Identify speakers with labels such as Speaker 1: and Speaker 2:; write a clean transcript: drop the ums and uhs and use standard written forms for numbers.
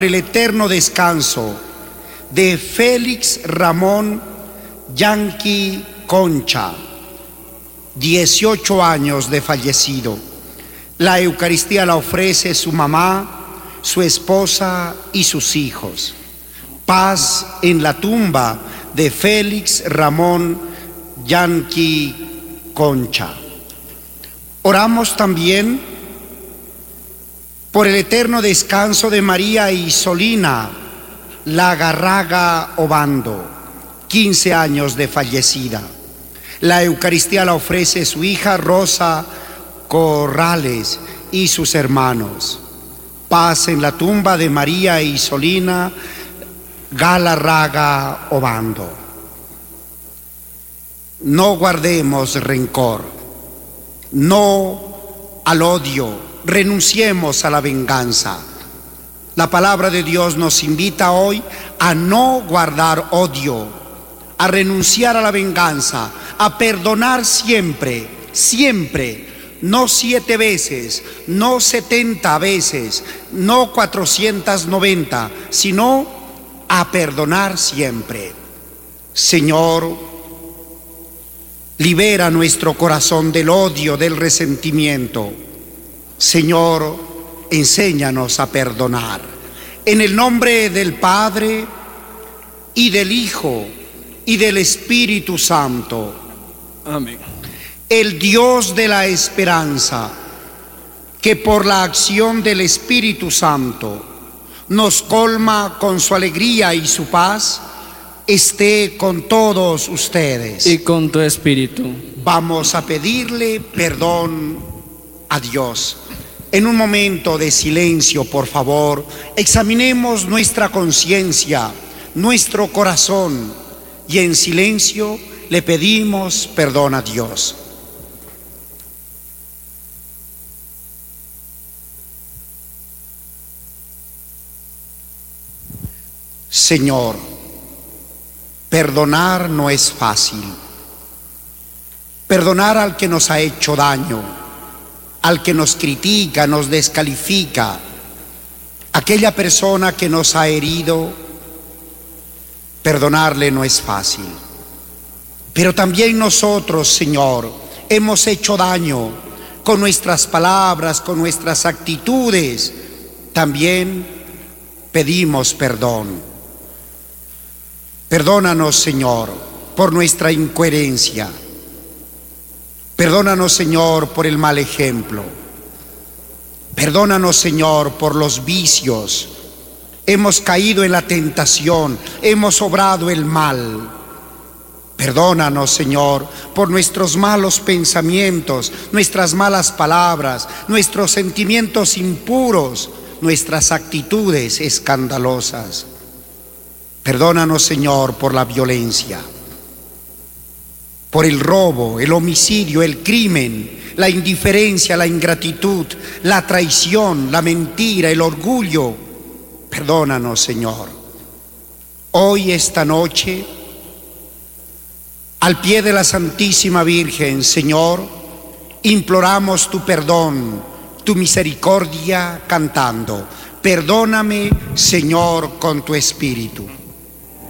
Speaker 1: el eterno descanso de Félix Ramón Yanqui Concha, 18 años de fallecido. La Eucaristía la ofrece su mamá, su esposa y sus hijos. Paz en la tumba de Félix Ramón Yanqui Concha. Oramos también por el eterno descanso de María Isolina Lagarraga Obando, 15 años de fallecida. La Eucaristía la ofrece su hija Rosa Corrales y sus hermanos. Paz en la tumba de María Isolina Galarraga Obando. No guardemos rencor, no al odio, renunciemos a la venganza. La palabra de Dios nos invita hoy a no guardar odio, a renunciar a la venganza, a perdonar siempre, siempre, no 7 veces, no 70 veces, no 490, sino a perdonar siempre. Señor, libera nuestro corazón del odio, del resentimiento. Señor, enséñanos a perdonar. En el nombre del Padre, y del Hijo, y del Espíritu Santo.
Speaker 2: Amén.
Speaker 1: El Dios de la esperanza, que por la acción del Espíritu Santo nos colma con su alegría y su paz, esté con todos ustedes.
Speaker 2: Y con tu espíritu.
Speaker 1: Vamos a pedirle perdón a Dios. En un momento de silencio, por favor, examinemos nuestra conciencia, nuestro corazón, y en silencio le pedimos perdón a Dios. Señor, perdonar no es fácil. Perdonar al que nos ha hecho daño, al que nos critica, nos descalifica, aquella persona que nos ha herido, perdonarle no es fácil. Pero también nosotros, Señor, hemos hecho daño con nuestras palabras, con nuestras actitudes. También pedimos perdón. Perdónanos, Señor, por nuestra incoherencia. Perdónanos, Señor, por el mal ejemplo. Perdónanos, Señor, por los vicios. Hemos caído en la tentación, hemos obrado el mal. Perdónanos, Señor, por nuestros malos pensamientos, nuestras malas palabras, nuestros sentimientos impuros, nuestras actitudes escandalosas. Perdónanos, Señor, por la violencia, por el robo, el homicidio, el crimen, la indiferencia, la ingratitud, la traición, la mentira, el orgullo. Perdónanos, Señor. Hoy, esta noche, al pie de la Santísima Virgen, Señor, imploramos tu perdón, tu misericordia, cantando: perdóname, Señor, con tu Espíritu.